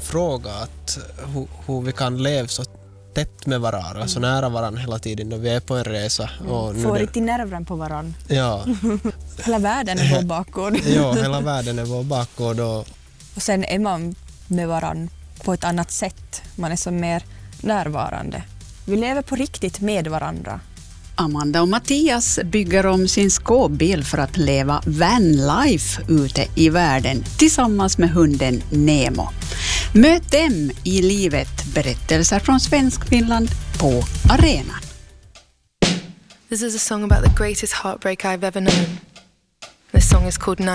fråga att hur vi kan leva så tätt med varandra, så nära varandra hela tiden när vi är på en resa. Och får riktigt nerven på varandra. Ja. Hela världen är vår bakgård. Ja, hela världen är vår bakgård. Och sen är man med varandra på ett annat sätt. Man är så mer närvarande. Vi lever på riktigt med varandra. Amanda och Mattias bygger om sin skåpbil för att leva vanlife ute i världen tillsammans med hunden Nemo. Möt dem i livet, berättelser från Svenskfinland på arenan. This is a song about the greatest heartbreak I've ever known. This song is called